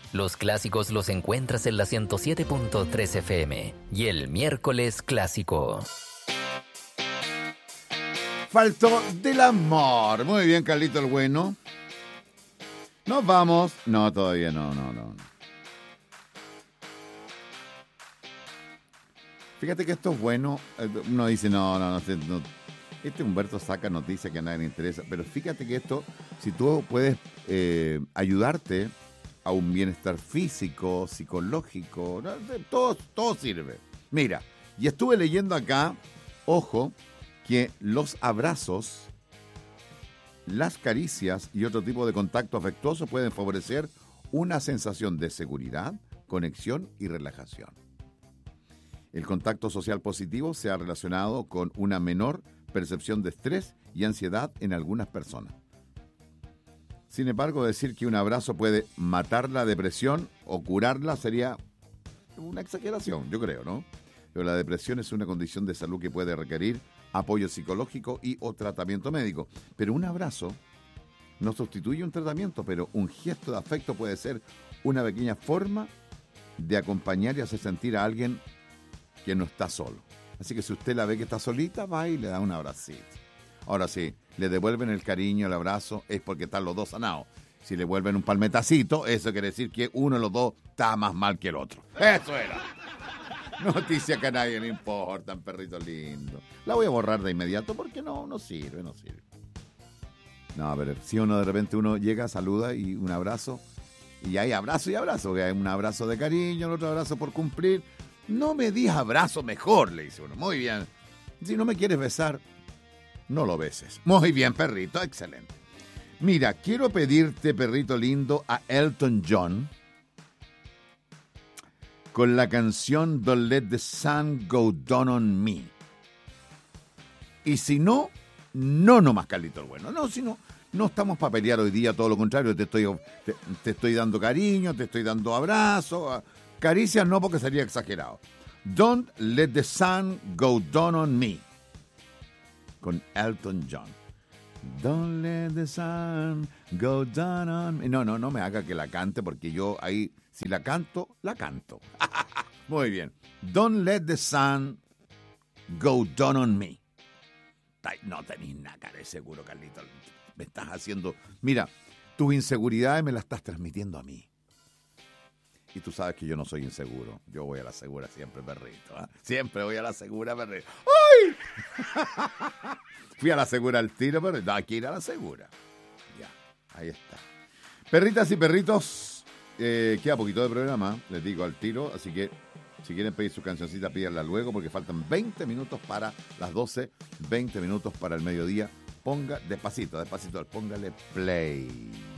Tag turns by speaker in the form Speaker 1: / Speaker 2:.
Speaker 1: Los clásicos los encuentras en la 107.3 FM y el miércoles clásico.
Speaker 2: Faltó del amor. Muy bien, Carlito el bueno. Nos vamos. No, todavía no. Fíjate que esto es bueno. Uno dice, no. Este Humberto saca noticias que a nadie le interesa. Pero fíjate que esto, si tú puedes ayudarte a un bienestar físico, psicológico, ¿no? Todo sirve. Mira, y estuve leyendo acá, ojo, que los abrazos, las caricias y otro tipo de contacto afectuoso pueden favorecer una sensación de seguridad, conexión y relajación. El contacto social positivo se ha relacionado con una menor percepción de estrés y ansiedad en algunas personas. Sin embargo, decir que un abrazo puede matar la depresión o curarla sería una exageración, yo creo, ¿no? Pero la depresión es una condición de salud que puede requerir apoyo psicológico y o tratamiento médico. Pero un abrazo no sustituye un tratamiento, pero un gesto de afecto puede ser una pequeña forma de acompañar y hacer sentir a alguien que no está solo. Así que si usted la ve que está solita, va y le da un abracito. Ahora sí, le devuelven el cariño, el abrazo, es porque están los dos sanados. Si le vuelven un palmetacito, eso quiere decir que uno de los dos está más mal que el otro. Eso era. Noticia que a nadie le importa, perrito lindo. La voy a borrar de inmediato porque no sirve. No, pero si uno de repente llega, saluda y un abrazo, y hay abrazo y abrazo, que hay un abrazo de cariño, el otro abrazo por cumplir. No me digas abrazo mejor, le dice uno. Muy bien. Si no me quieres besar, no lo beses. Muy bien, perrito, excelente. Mira, quiero pedirte, perrito lindo, a Elton John con la canción Don't Let the Sun Go Down on Me. Y si no más, Carlito el bueno. No, si no estamos para pelear hoy día, todo lo contrario. Te estoy dando cariño, te estoy dando abrazo, caricias no, porque sería exagerado. Don't Let the Sun Go Down on Me, con Elton John. Don't let the sun go down on me. No me haga que la cante, porque yo ahí, si la canto. Muy bien. Don't let the sun go down on me. No tenés nada de seguro, Carlito. Me estás haciendo... Mira, tus inseguridades me las estás transmitiendo a mí. Y tú sabes que yo no soy inseguro. Yo voy a la segura siempre, perrito. ¿Eh? Siempre voy a la segura, perrito. ¡Ay! Fui a la segura al tiro, pero no, hay que ir a la segura. Ya, ahí está. Perritas y perritos, queda poquito de programa, les digo al tiro, así que si quieren pedir su cancioncita, pídanla luego, porque faltan 20 minutos para las 12, 20 minutos para el mediodía. Despacito, póngale play.